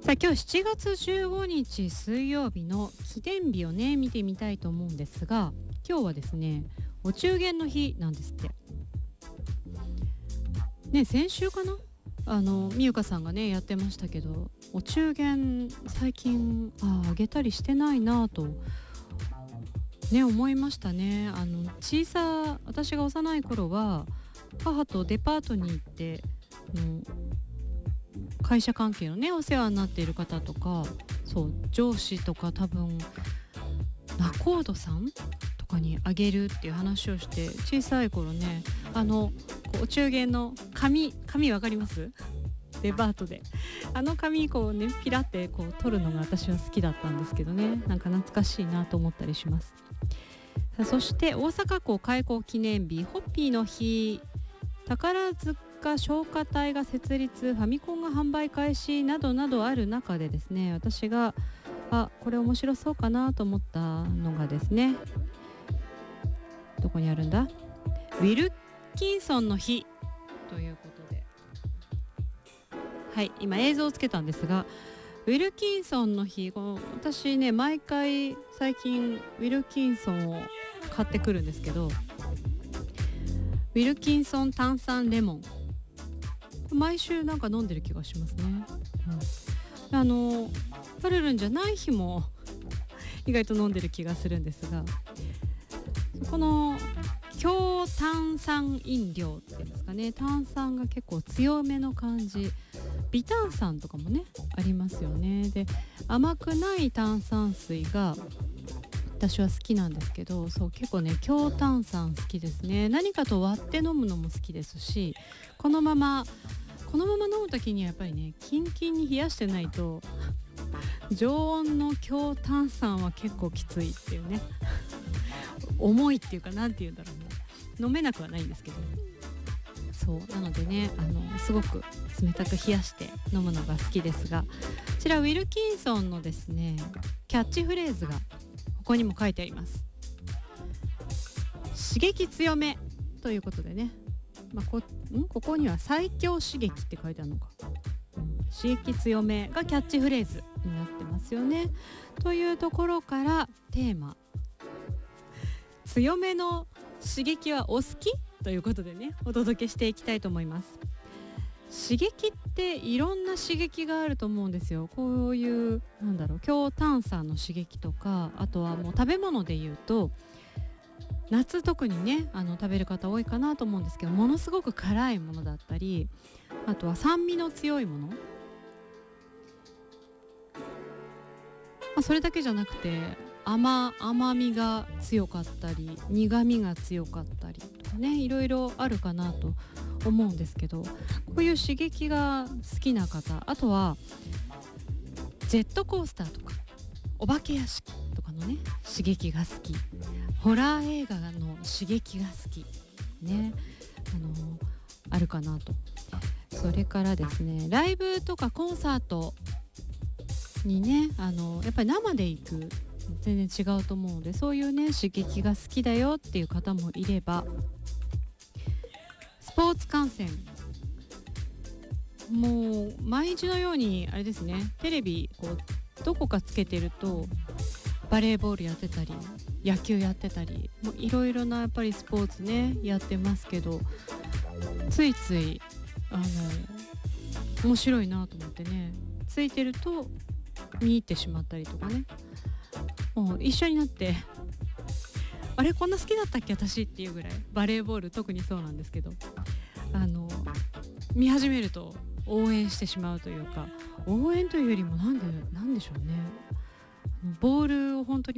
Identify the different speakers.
Speaker 1: さあ今日7月15日水曜日の記念日をね見てみたいと思うんですが、今日はですねお中元の日なんですってね。先週かな、みゆかさんがねやってましたけど、お中元最近あげたりしてないなとね思いましたね。私が幼い頃は母とデパートに行って、会社関係のねお世話になっている方とか、そう上司とか多分仲人さんとかにあげるっていう話をして、小さい頃ねこうお中元の紙わかります？デパートで紙こうねピラってこう取るのが私は好きだったんですけどね、なんか懐かしいなと思ったりします。さあそして大阪港開港記念日、ホッピーの日、宝塚消化隊が設立、ファミコンが販売開始などなどある中でですね、私がこれ面白そうかなと思ったのがですね、どこにあるんだ、ウィルキンソンの日ということで、はい今映像をつけたんですが、ウィルキンソンの日、私ね毎回最近ウィルキンソンを買ってくるんですけど、ウィルキンソン炭酸レモン、毎週なんか飲んでる気がしますね、パルルンじゃない日も意外と飲んでる気がするんですが、この強炭酸飲料っていうんですかね、炭酸が結構強めの感じ、微炭酸とかもねありますよね。で甘くない炭酸水が私は好きなんですけど、そう結構ね強炭酸好きですね。何かと割って飲むのも好きですし、このまま飲む時にはやっぱりねキンキンに冷やしてないと常温の強炭酸は結構きついっていうね重いっていうか、なんていうんだろうね、飲めなくはないんですけど、そうなのでねすごく冷たく冷やして飲むのが好きですが、こちらウィルキンソンのですねキャッチフレーズがここにも書いてあります。刺激強めということでね、ここには最強刺激って書いてあるのか、刺激強めがキャッチフレーズになってますよね。というところからテーマ、強めの刺激はお好きということでねお届けしていきたいと思います。刺激っていろんな刺激があると思うんですよ。こういう強炭酸の刺激とか、あとはもう食べ物で言うと夏特にね食べる方多いかなと思うんですけど、ものすごく辛いものだったり、あとは酸味の強いもの、それだけじゃなくて甘みが強かったり苦みが強かったりとかね、いろいろあるかなと思うんですけど、こういう刺激が好きな方、あとはジェットコースターとかお化け屋敷とかのね刺激が好き、ホラー映画の刺激が好きね、あるかなと。それからですね、ライブとかコンサートにねやっぱり生で行く全然違うと思うので、そういうね刺激が好きだよっていう方もいれば、スポーツ観戦、もう毎日のようにあれですね、テレビこうどこかつけてるとバレーボールやってたり野球やってたり、もういろいろなやっぱりスポーツねやってますけど、ついつい面白いなと思ってねついてると見入ってしまったりとかね、もう一緒になってあれこんな好きだったっけ私っていうぐらい、バレーボール特にそうなんですけど、見始めると応援してしまうというか、応援というよりもなんでしょうね、ボールを本当に